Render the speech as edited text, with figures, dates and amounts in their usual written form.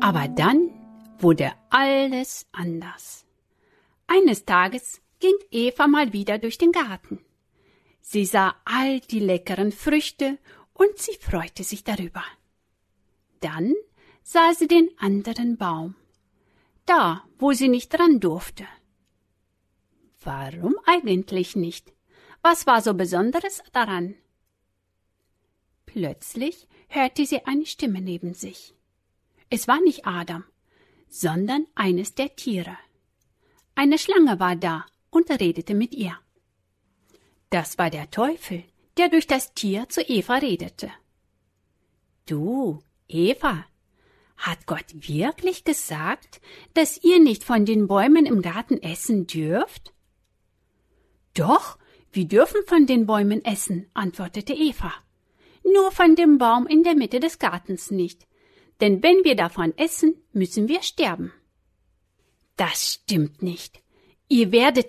Aber dann wurde alles anders. Eines Tages ging Eva mal wieder durch den Garten. Sie sah all die leckeren Früchte und sie freute sich darüber. Dann sah sie den anderen Baum, da, wo sie nicht dran durfte. Warum eigentlich nicht? Was war so Besonderes daran? Plötzlich hörte sie eine Stimme neben sich. Es war nicht Adam, sondern eines der Tiere. Eine Schlange war da und redete mit ihr. Das war der Teufel, der durch das Tier zu Eva redete. Du, Eva, hat Gott wirklich gesagt, dass ihr nicht von den Bäumen im Garten essen dürft? Doch, wir dürfen von den Bäumen essen, antwortete Eva. Nur von dem Baum in der Mitte des Gartens nicht, denn wenn wir davon essen, müssen wir sterben. Das stimmt nicht. Ihr werdet